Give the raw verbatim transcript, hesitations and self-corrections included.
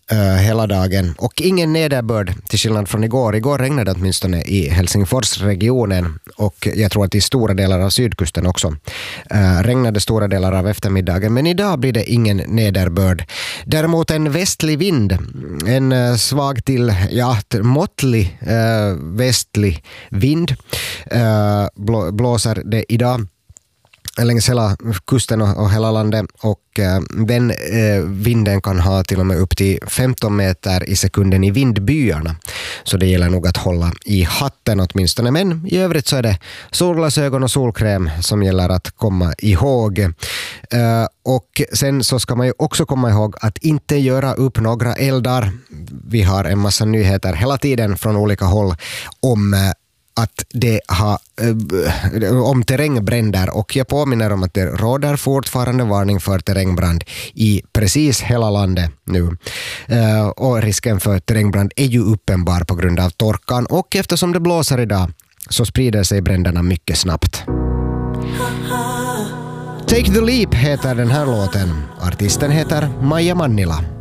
uh, hela dagen och ingen nederbörd till skillnad från igår. Igår regnade det åtminstone i Helsingforsregionen och jag tror att i stora delar av sydkusten också uh, regnade stora delar av eftermiddagen, men idag blir det ingen nederbörd. Däremot en västlig vind, en uh, svag till ja, måttlig uh, västlig vind uh, blå, blåser det idag längs hela kusten och, och hela landet och eh, den eh, vinden kan ha till och med upp till femton meter i sekunden i vindbyarna. Så det gäller nog att hålla i hatten åtminstone. Men i övrigt så är det solglasögon och solkräm som gäller att komma ihåg. Eh, och sen så ska man ju också komma ihåg att inte göra upp några eldar. Vi har en massa nyheter hela tiden från olika håll om eh, att det har äh, om terrängbränder och jag påminner om att det råder fortfarande varning för terrängbrand i precis hela landet nu. Äh, och risken för terrängbrand är ju uppenbar på grund av torkan och eftersom det blåser idag så sprider sig bränderna mycket snabbt. Take the Leap heter den här låten. Artisten heter Maja Mannila.